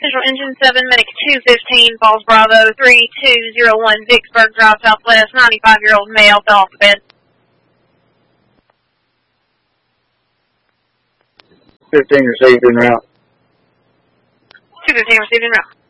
Central Engine 7, Medic 215, Falls Bravo, 3201, Vicksburg Drive, Southwest, 95-year-old male, fell off the bed. 15 received en route. 215 received en route.